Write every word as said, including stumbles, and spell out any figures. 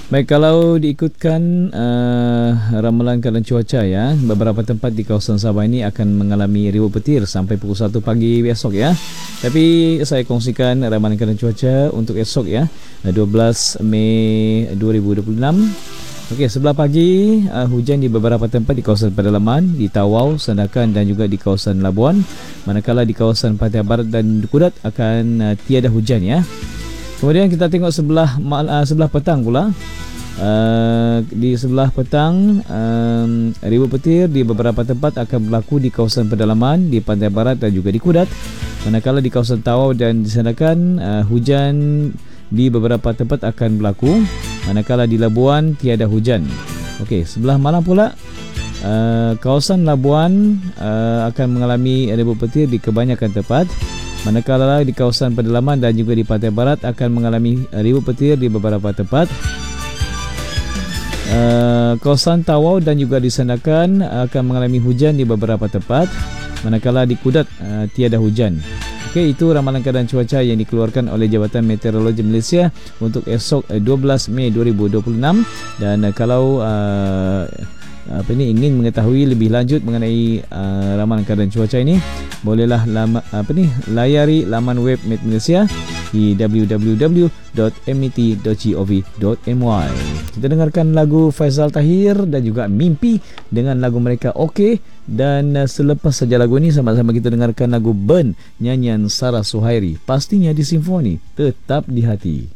Baik, kalau diikutkan uh, ramalan keadaan cuaca ya, beberapa tempat di kawasan Sabah ini akan mengalami ribuan petir sampai pukul satu pagi besok ya. Tapi saya kongsikan ramalan keadaan cuaca untuk esok ya, dua belas Mei dua ribu dua puluh enam. Okey, sebelah pagi uh, hujan di beberapa tempat di kawasan pedalaman, di Tawau, Sandakan dan juga di kawasan Labuan. Manakala di kawasan Pantai Barat dan Kudat akan uh, tiada hujan ya. Kemudian kita tengok sebelah uh, sebelah petang pula. Uh, di sebelah petang um, ribuan petir di beberapa tempat akan berlaku di kawasan pedalaman, di Pantai Barat dan juga di Kudat. Manakala di kawasan Tawau dan di Sandakan uh, hujan di beberapa tempat akan berlaku. Manakala di Labuan tiada hujan. Okey, sebelah malam pula uh, kawasan Labuan uh, akan mengalami ribuan petir di kebanyakan tempat. Manakala di kawasan pedalaman dan juga di Pantai Barat akan mengalami ribuan petir di beberapa tempat. Uh, kawasan Tawau dan juga di Sandakan akan mengalami hujan di beberapa tempat. Manakala di Kudat uh, tiada hujan. Okey, itu ramalan keadaan cuaca yang dikeluarkan oleh Jabatan Meteorologi Malaysia untuk esok uh, dua belas Mei dua ribu dua puluh enam. Dan uh, kalau uh, apa ini ingin mengetahui lebih lanjut mengenai uh, ramalan keadaan cuaca ini, bolehlah lama, apa ni layari laman web Met Malaysia di w w w dot met dot gov dot my. Kita dengarkan lagu Faizal Tahir dan juga Mimpi dengan lagu mereka Okey. Dan uh, selepas saja lagu ini, sama-sama kita dengarkan lagu Burn nyanyian Sarah Suhairi. Pastinya di Simfoni, tetap di hati.